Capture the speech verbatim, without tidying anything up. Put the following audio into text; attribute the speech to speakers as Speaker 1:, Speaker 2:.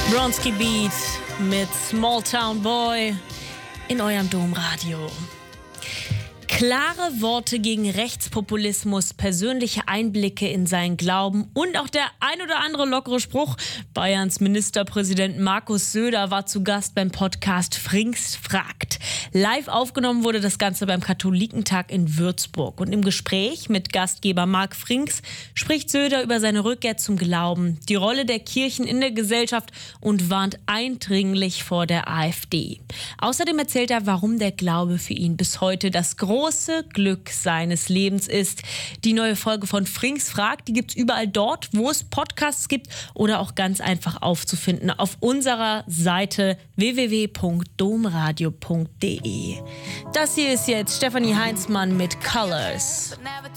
Speaker 1: Bronski Beat mit Small Town Boy in eurem Domradio. Klare Worte gegen Rechtspopulismus, persönliche Einblicke in seinen Glauben und auch der ein oder andere lockere Spruch. Bayerns Ministerpräsident Markus Söder war zu Gast beim Podcast Frings fragt. Live aufgenommen wurde das Ganze beim Katholikentag in Würzburg. Und im Gespräch mit Gastgeber Marc Frings spricht Söder über seine Rückkehr zum Glauben, die Rolle der Kirchen in der Gesellschaft und warnt eindringlich vor der AfD. Außerdem erzählt er, warum der Glaube für ihn bis heute das große Glück seines Lebens ist. Die neue Folge von Frings fragt, die gibt's überall dort, wo es Podcasts gibt oder auch ganz einfach aufzufinden auf unserer Seite w w w punkt domradio punkt de. Das hier ist jetzt Stefanie Heinzmann mit Colors.